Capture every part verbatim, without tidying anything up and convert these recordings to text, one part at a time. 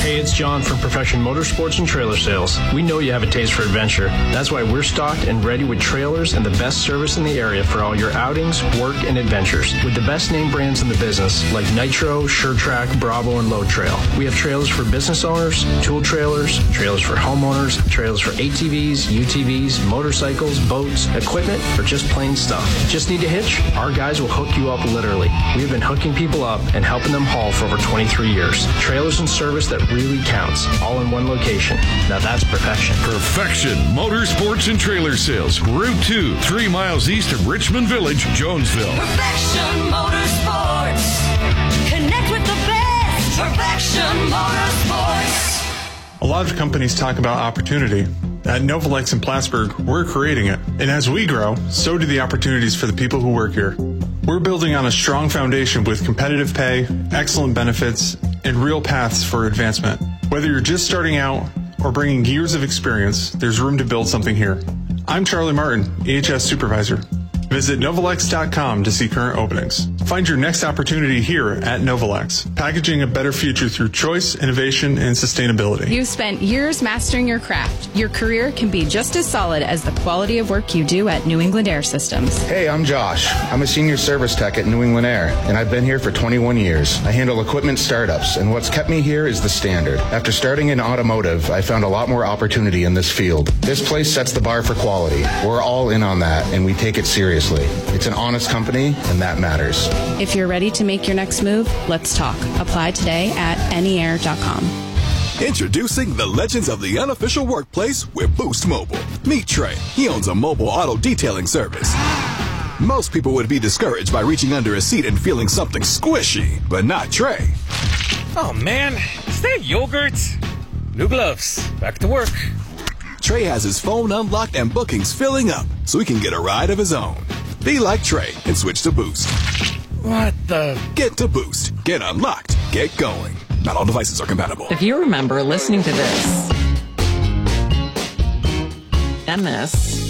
Hey, it's John from Perfection Motorsports and Trailer Sales. We know you have a taste for adventure. That's why we're stocked and ready with trailers and the best service in the area for all your outings, work, and adventures. With the best name brands in the business like Nitro, SureTrack, Bravo, and Load Trail. We have trailers for business owners, tool trailers, trailers for homeowners, trailers for A T Vs, U T Vs, motorcycles, boats, equipment, or just plain stuff. Just need a hitch? Our guys will hook you up literally. We have been hooking people up and helping them haul for over twenty-three years. Trailers and service that really counts, all in one location. Now that's perfection. Perfection Motorsports and Trailer Sales, Route two, three miles east of Richmond Village, Jonesville. Perfection Motorsports. Connect with the best. Perfection Motorsports. A lot of companies talk about opportunity. At Novalex in Plattsburgh, we're creating it. And as we grow, so do the opportunities for the people who work here. We're building on a strong foundation with competitive pay, excellent benefits, and real paths for advancement. Whether you're just starting out or bringing years of experience, there's room to build something here. I'm Charlie Martin, E H S Supervisor. Visit Novalex dot com to see current openings. Find your next opportunity here at Novalex, packaging a better future through choice, innovation, and sustainability. You've spent years mastering your craft. Your career can be just as solid as the quality of work you do at New England Air Systems. Hey, I'm Josh. I'm a senior service tech at New England Air, and I've been here for twenty-one years. I handle equipment startups, and what's kept me here is the standard. After starting in automotive, I found a lot more opportunity in this field. This place sets the bar for quality. We're all in on that, and we take it seriously. It's an honest company, and that matters. If you're ready to make your next move, let's talk. Apply today at any air dot com. Introducing the legends of the unofficial workplace with Boost Mobile. Meet Trey. He owns a mobile auto detailing service. Most people would be discouraged by reaching under a seat and feeling something squishy, but not Trey. Oh man, is that yogurt? New gloves. Back to work. Trey has his phone unlocked and bookings filling up, so he can get a ride of his own. Be like Trey and switch to Boost. What the? Get to Boost. Get unlocked. Get going. Not all devices are compatible. If you remember listening to this and this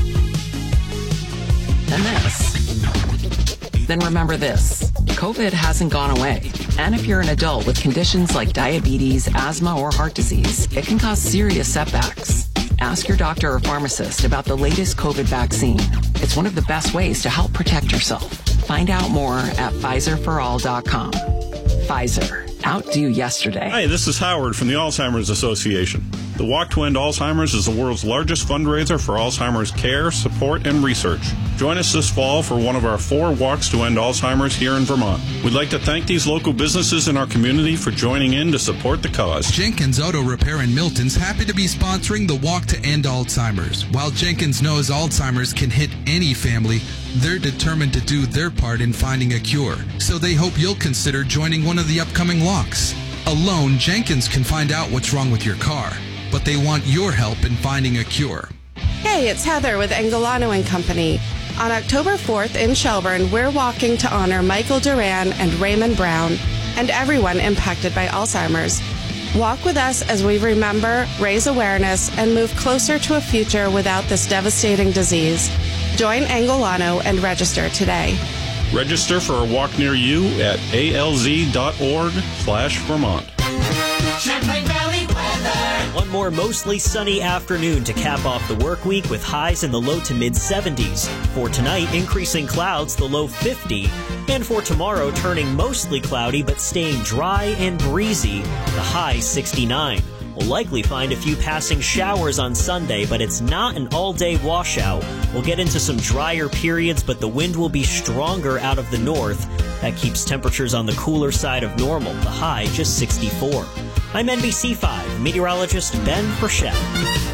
and this, then remember this. COVID hasn't gone away. And if you're an adult with conditions like diabetes, asthma, or heart disease, it can cause serious setbacks. Ask your doctor or pharmacist about the latest COVID vaccine. It's one of the best ways to help protect yourself. Find out more at Pfizer for all dot com. Pfizer. Outdo yesterday. Hi, this is Howard from the Alzheimer's Association. The Walk to End Alzheimer's is the world's largest fundraiser for Alzheimer's care, support, and research. Join us this fall for one of our four Walks to End Alzheimer's here in Vermont. We'd like to thank these local businesses in our community for joining in to support the cause. Jenkins Auto Repair in Milton's happy to be sponsoring the Walk to End Alzheimer's. While Jenkins knows Alzheimer's can hit any family, they're determined to do their part in finding a cure. So they hope you'll consider joining one of the upcoming walks. Alone, Jenkins can find out what's wrong with your car, but they want your help in finding a cure. Hey, it's Heather with Angolano and Company. On October fourth in Shelburne, we're walking to honor Michael Duran and Raymond Brown and everyone impacted by Alzheimer's. Walk with us as we remember, raise awareness, and move closer to a future without this devastating disease. Join Angolano and register today. Register for a walk near you at alz.org slash Vermont. Champlain Valley weather. One more mostly sunny afternoon to cap off the work week with highs in the low to mid seventies. For tonight, increasing clouds, the low fifty. And for tomorrow, turning mostly cloudy but staying dry and breezy, the high sixty-nine. We'll likely find a few passing showers on Sunday, but it's not an all-day washout. We'll get into some drier periods, but the wind will be stronger out of the north. That keeps temperatures on the cooler side of normal, the high just sixty-four. I'm N B C five meteorologist Ben Frechette.